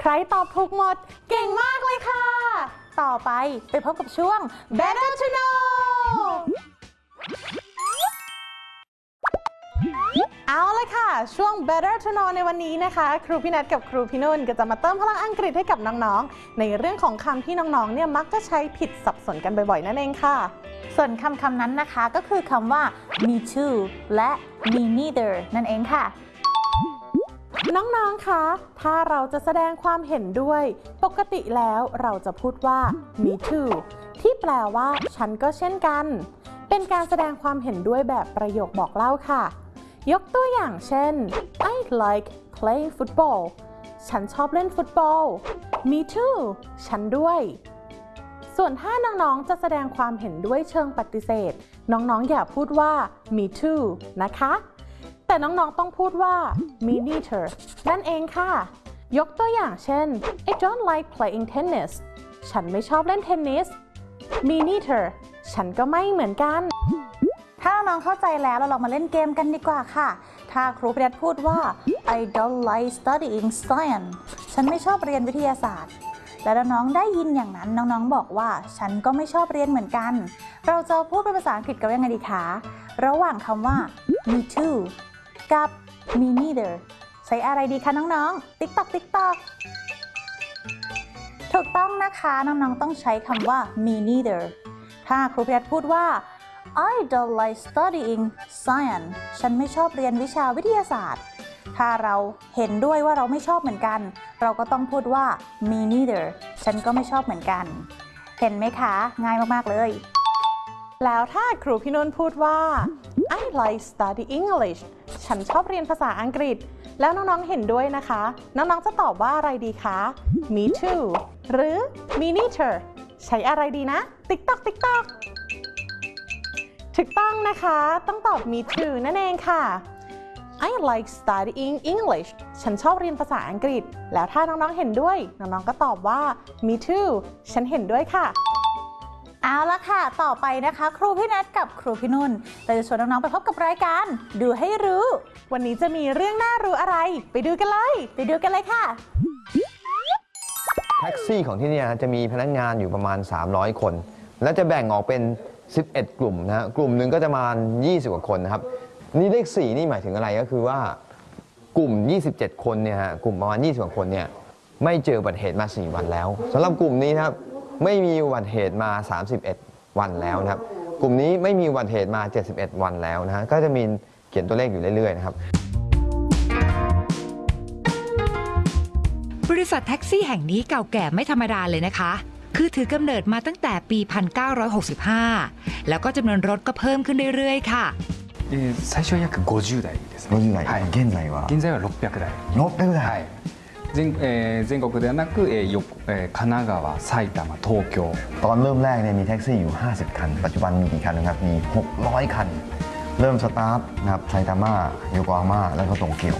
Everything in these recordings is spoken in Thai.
ใครตอบถูกหมดเก่งมากเลยค่ะต่อไปพบกับช่วง Better to Know เอาเลยค่ะช่วง Better to Know ในวันนี้นะคะครูพี่นัทกับครูพี่นุ่นก็จะมาเติมพลังอังกฤษให้กับน้องๆในเรื่องของคำที่น้องๆเนี่ยมักจะใช้ผิดสับสนกันบ่อยๆนั่นเองค่ะส่วนคำนั้นนะคะก็คือคำว่า me too และ me neither นั่นเองค่ะน้องๆคะถ้าเราจะแสดงความเห็นด้วยปกติแล้วเราจะพูดว่า me too ที่แปลว่าฉันก็เช่นกันเป็นการแสดงความเห็นด้วยแบบประโยคบอกเล่าค่ะยกตัวอย่างเช่น I like playing football ฉันชอบเล่นฟุตบอล me too ฉันด้วยส่วนถ้าน้องๆจะแสดงความเห็นด้วยเชิงปฏิเสธน้องๆอย่าพูดว่า me too นะคะแต่น้องๆต้องพูดว่า me neither นั่นเองค่ะยกตัวอย่างเช่น I don't like playing tennis ฉันไม่ชอบเล่นเทนนิส me neither ฉันก็ไม่เหมือนกันถ้าน้องเข้าใจแล้วเราลองมาเล่นเกมกันดีกว่าค่ะถ้าครูพิรัตพูดว่า I don't like studying science ฉันไม่ชอบเรียนวิทยาศาสตร์แล้วน้องได้ยินอย่างนั้นน้องๆบอกว่าฉันก็ไม่ชอบเรียนเหมือนกันเราจะพูดเป็นภาษาอังกฤษกันยังไงดีคะระหว่างคำว่า me too กับ me neither ใช้อะไรดีคะน้องๆ ติ๊กตอกถูกต้องนะคะน้องๆต้องใช้คำว่า me neither ถ้าครูพิรัตพูดว่า I don't like studying science ฉันไม่ชอบเรียนวิชาวิทยาศาสตร์ถ้าเราเห็นด้วยว่าเราไม่ชอบเหมือนกันเราก็ต้องพูดว่า me neither ฉันก็ไม่ชอบเหมือนกันเห็นไหมคะง่ายมากๆเลยแล้วถ้าครูพี่นุ่นพูดว่า I like study English ฉันชอบเรียนภาษาอังกฤษแล้วน้องๆเห็นด้วยนะคะน้องๆจะตอบว่าอะไรดีคะ me too หรือ me neither ใช้อะไรดีนะ ติ๊กตอกถูกต้องนะคะต้องตอบ me too นั่นเองค่ะ I like studying English ฉันชอบเรียนภาษาอังกฤษแล้วถ้าน้องๆเห็นด้วยน้องๆก็ตอบว่า me too ฉันเห็นด้วยค่ะเอาละค่ะต่อไปนะคะครูพี่นัทกับครูพี่นุ่นเราจะชวนน้องๆไปพบกับรายการดูให้รู้วันนี้จะมีเรื่องน่ารู้อะไรไปดูกันเลยค่ะแท็กซี่ของที่นี่จะมีพนักงานอยู่ประมาณ300คนและจะแบ่งออกเป็น11กลุ่มนะฮะกลุ่มหนึ่งก็จะมา20กว่าคนนะครับนี่เลข4นี่หมายถึงอะไรก็คือว่ากลุ่ม27คนเนี่ยฮะกลุ่มประมาณ20กว่าคนเนี่ยไม่เจออุบัติเหตุมา4วันแล้วสำหรับกลุ่มนี้นะครับไม่มีอุบัติเหตุมา31วันแล้วนะครับกลุ่มนี้ไม่มีอุบัติเหตุมา71วันแล้วนะฮะก็จะมีเขียนตัวเลขอยู่เรื่อยๆนะครับบริษัทแท็กซี่แห่งนี้เก่าแก่ไม่ธรรมดาเลยนะคะคือถือกำเนิดมาตั้งแต่ปี 1965 แล้วก็จำนวนรถก็เพิ่มขึ้นเรื่อยๆค่ะ最初は約50台ですね。 50台、 はい、現在は600台。 600台。 はい。全国ではなく、神奈川、埼玉、東京。 ตอนเริ่มแรกเนี่ยมีแท็กซี่อยู่50คันปัจจุบันมีกี่คันนะครับมี600คันเริ่มสตาร์ทนะครับไซตามะโยโกฮาม่าแล้วก็โตเกียว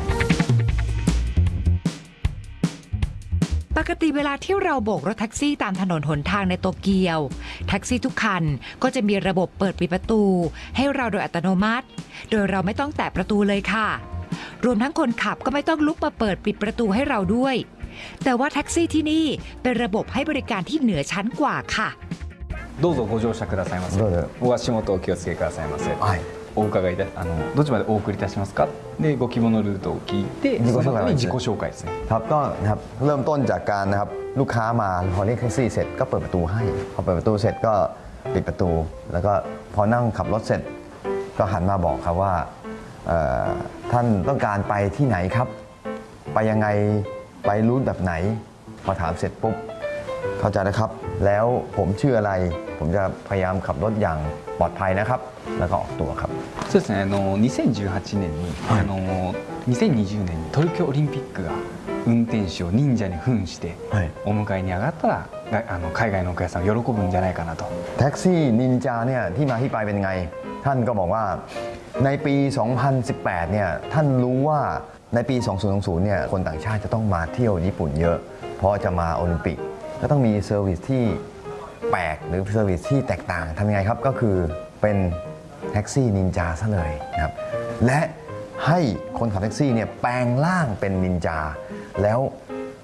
ปกติเวลาที่เราโบกรถแท็กซี่ตามถนนหนทางในโตเกียวแท็กซี่ทุกคันก็จะมีระบบเปิดปิดประตูให้เราโดยอัตโนมัติโดยเราไม่ต้องแตะประตูเลยค่ะรวมทั้งคนขับก็ไม่ต้องลุกมาเปิดปิดประตูให้เราด้วยแต่ว่าแท็กซี่ที่นี่เป็นระบบให้บริการที่เหนือชั้นกว่าค่ะどうぞご乗車くださいませ。お足元お気をつけくださいませ。はい。お伺いでどっちまでお送りいたしますか。でご希望のルートを聞いてその後に自己紹介ですね。 ครับก็นะครับเริ่มต้นจากการนะครับลูกค้ามาพอเรียกแท็กซี่เสร็จก็เปิดประตูให้พอเปิดประตูเสร็จก็ปิดประตูแล้วก็พอนั่งขับรถเสร็จก็หันมาบอกครับว่าท่านต้องการไปที่ไหนครับไปยังไงไปรูทแบบไหนพอถามเสร็จปุ๊บเข้าใจนะครับแล้วผมชื่ออะไรผมจะพยายามขับรถอย่างปลอดภัยนะครับแล้วก็ออกตัวครับそうですね2018年に2020年に東京オリンピックが運転手を忍者に扮してお迎えに上がったら海外のお客さん喜ぶんじゃないかなとแท็กซี่นินจาเนี่ยที่มาที่ไปเป็นไงท่านก็บอกว่าในปี 2018 เนี่ยท่านรู้ว่าในปี 2020 เนี่ยคนต่างชาติจะต้องมาเที่ยวญี่ปุ่นเยอะเพราะจะมาโอลิมปิกก็ต้องมีเซอร์วิสที่แปลกหรือเซอร์วิสที่แตกต่างทำยังไงครับก็คือเป็นแท็กซี่นินจาซะเลยนะครับและให้คนขับแท็กซี่เนี่ยแปลงร่างเป็นนินจาแล้ว